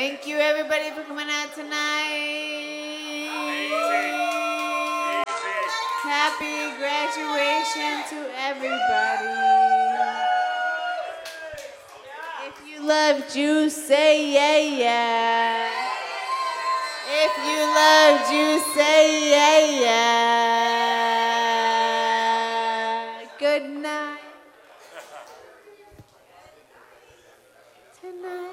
Thank you, everybody, for coming out tonight. Happy graduation to everybody. If you love juice, say yeah, yeah. If you love juice, say yeah, yeah. Good night. Tonight.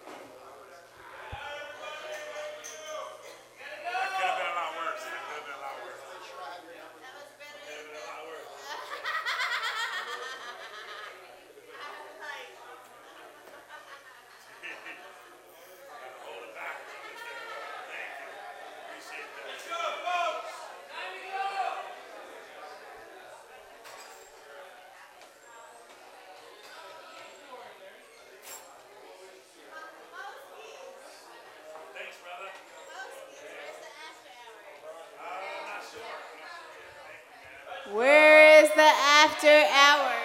Where is the after hours?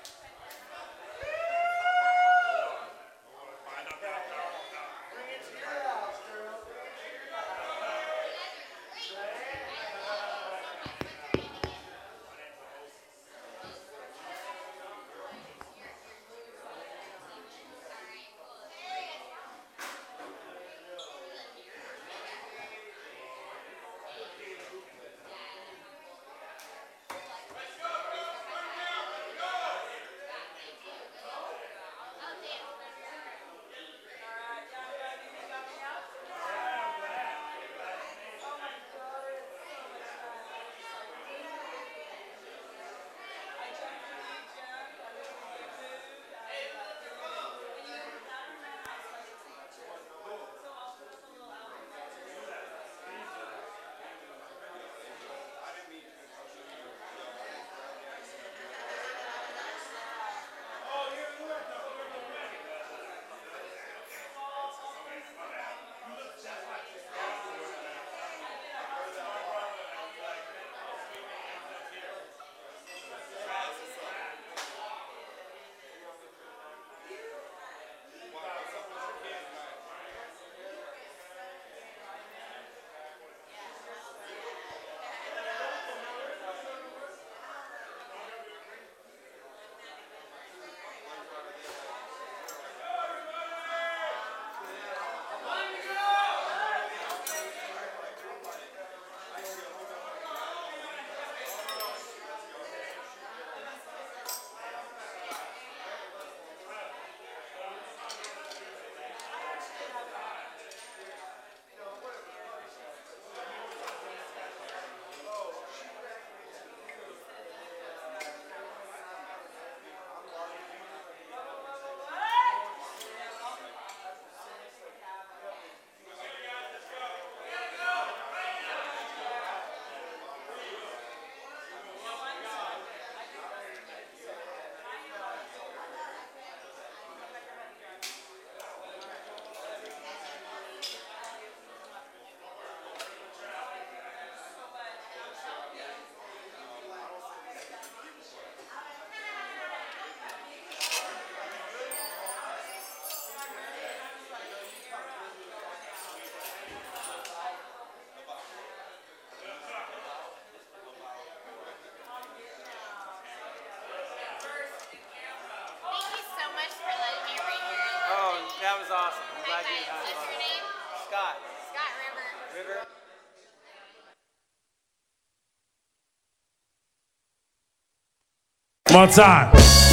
That was awesome. I'm glad you had fun. What's your name? Scott. Scott River. River. One time.